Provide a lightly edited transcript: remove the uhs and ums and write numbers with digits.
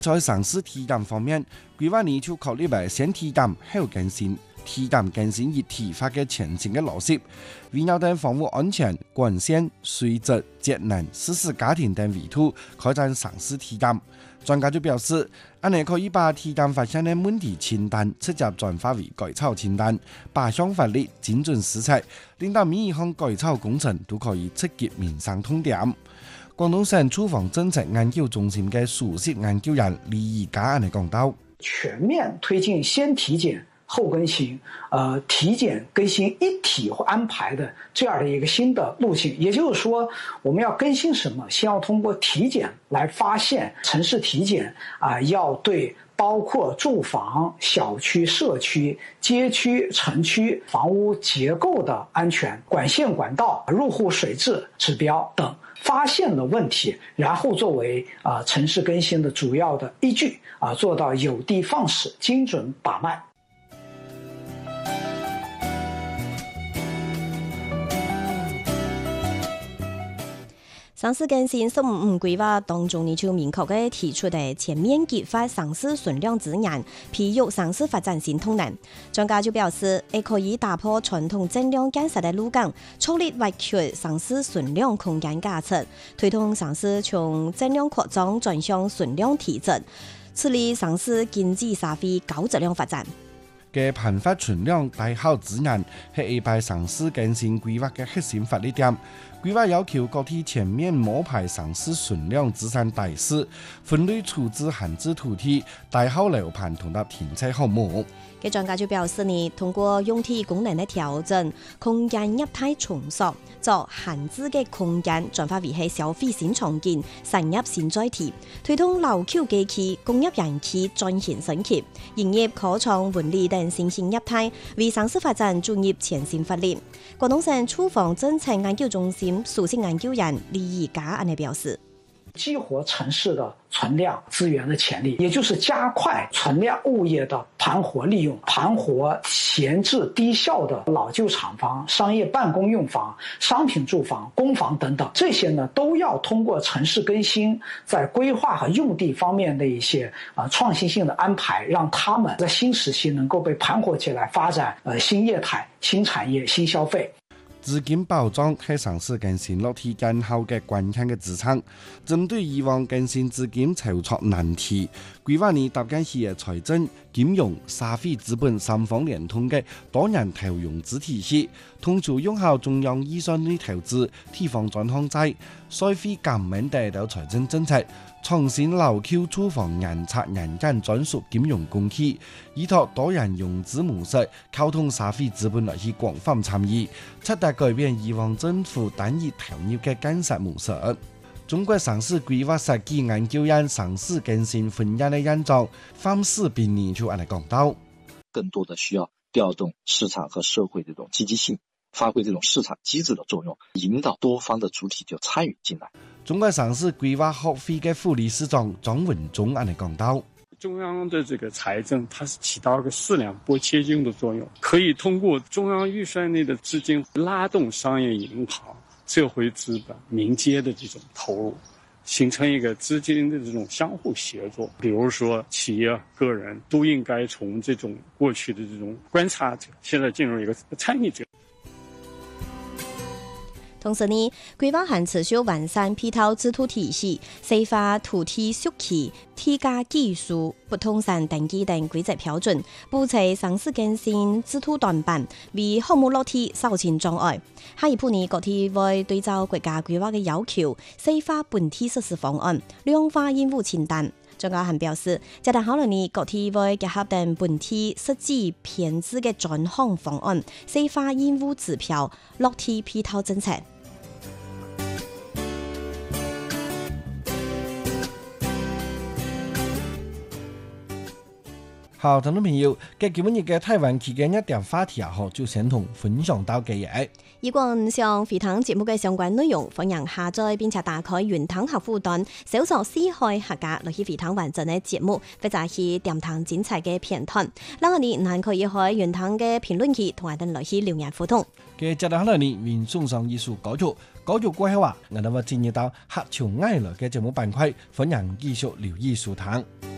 在城市體檢方面，規劃年就考慮為先體檢後更新，體檢更新以提發嘅前進嘅邏輯，圍繞等房屋安全、管線、水質、節能、實施家庭等維度開展城市體檢。專家就表示，安尼可以把體檢發現嘅問題清單直接轉化為改草清單，靶向法律精準施策，令到每一項改草工程都可以直擊民生痛點。廣東省住房政策研究中心嘅首席研究員李義嘉安尼講到： 全面推進先體檢後更新，體檢更新一體安排的這樣的一個新的路徑。也就是說，我們要更新什麼，先要通過體檢來發現。城市體檢要對包括住房、小區、社區、街區、城區房屋結構的安全、管線管道、入戶水質指標等發現了問題，然後作為城市更新的主要的依據，做到有的放矢、精準把脈。 城市更新15規劃當中，你就明確嘅提出嘅全面激發城市存量資源，培育城市發展新動能。專家就表示，亦可以打破傳統增量建設嘅路徑，促力挖掘城市存量空間價值，推動城市從增量擴張轉向存量提質，處理城市經濟社會高質量發展。 嘅頻發存量大好資源係一派城市更新規劃嘅核心發力點。規劃要求各地全面摸排城市存量資產大勢，分類處置閒置土地、大好樓盤同埋停車項目。 嘅專家就表示通過用地功能嘅調整，空間業態重塑，作閒置嘅空間轉化為係消費新場景、產業新載體，推動老舊機器、工業園區轉型升級，營業科創文理等新興業態，為城市發展注入全新發力。廣東省住房政策研究中心首席研究員李義嘉安尼表示： 激活城市的存量資源的潛力，也就是加快存量物業的盤活利用，盤活閒置低效的老舊廠房、商業辦公用房、商品住房、公房等等，這些呢都要通過城市更新，在規劃和用地方面的一些創新性的安排，讓他們在新時期能夠被盤活起來，發展新業態、新產業、新消費。 資金保障係城市更新落地更好嘅關鍵嘅資產。針對以往更新資金籌措難題，規劃年搭建起嘅財政、金融、社會資本三方連通嘅多人投融資體系，通過用好中央預算的投資、地方專項債、稅費減免等到財政政策，創新老舊住房人策人間專屬金融工具，依託多人融資模式，溝通社會資本來去廣泛參與，徹底改變以往政府單一投入嘅建設模式。中國城市規劃設計研究院城市更新分野的院長范世斌呢就安尼講到： 更多的需要調動市場和社會這種積極性，發揮這種市場機制的作用，引導多方的主體就參與進來。 中國城市規劃學會嘅副理事長張文忠安尼講到： 中央的這個財政，它是起到一個四兩撥千斤的作用，可以通過中央預算內的資金拉動商業銀行、社會資本、民間的這種投入，形成一個資金的這種相互協作。比如說企業、個人都應該從這種過去的這種觀察者，現在進入一個參與者。 同時呢，規劃還持續完善配套制度體系，細化土地續期、地價技術、不動產登記等規則標準，補齊城市更新制度短板，為項目落地掃清障礙。下一步呢，各地會對照國家規劃嘅要求，細化本地實施方案，量化任務清單。專家還表示，這段考慮呢，各地會結合等本地設置編制嘅專項方案，細化任務指標，落地配套政策。 好，聽眾朋友，今日嘅台灣期間一點話題就先同分享到嘅嘢。 如果想回聽節目嘅相關內容，歡迎下載並且打開雲聽客戶端，搜索四海客家來去回聽完整嘅節目，或者去點聽精彩嘅片段。另外你還可以喺雲聽嘅評論區同我哋來去留言互動。 嘅接下來呢，為送上一首歌曲，歌曲過後我哋會進入到客家愛樂嘅節目板塊，歡迎繼續留意收聽。